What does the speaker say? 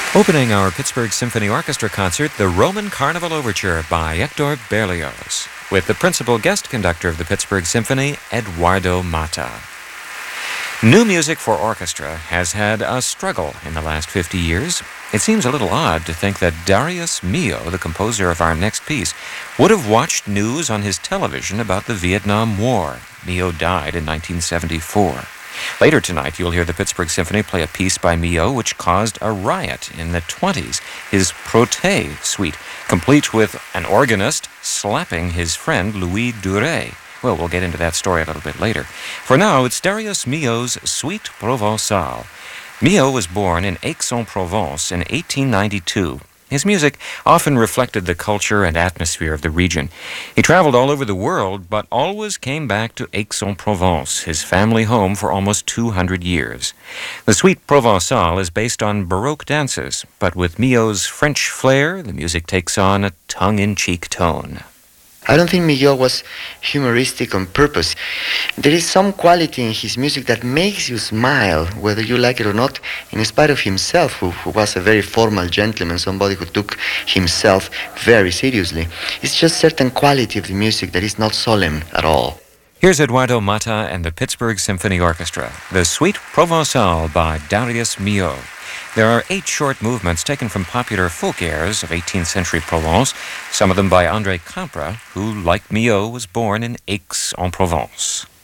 Opening our Pittsburgh Symphony Orchestra concert, the Roman Carnival Overture by Hector Berlioz, with the principal guest conductor of the Pittsburgh Symphony, Eduardo Mata. New music for orchestra has had a struggle in the last 50 years. It seems a little odd to think that Darius Milhaud, the composer of our next piece, would have watched news on his television about the Vietnam War. Milhaud died in 1974. Later tonight, you'll hear the Pittsburgh Symphony play a piece by Milhaud which caused a riot in the 20s, his Proté Suite, complete with an organist slapping his friend Louis Duret. Well, we'll get into that story a little bit later. For now, it's Darius Milhaud's Suite Provençale. Milhaud was born in Aix-en-Provence in 1892. His music often reflected the culture and atmosphere of the region. He traveled all over the world, but always came back to Aix-en-Provence, his family home for almost 200 years. The Suite Provençale is based on Baroque dances, but with Milhaud's French flair, the music takes on a tongue-in-cheek tone. I don't think Milhaud was humoristic on purpose. There is some quality in his music that makes you smile, whether you like it or not, in spite of himself, who was a very formal gentleman, somebody who took himself very seriously. It's just certain quality of the music that is not solemn at all. Here's Eduardo Mata and the Pittsburgh Symphony Orchestra, the Suite Provençale by Darius Milhaud. There are 8 short movements taken from popular folk airs of 18th century Provence, some of them by André Campra, who, like Milhaud, was born in Aix-en-Provence.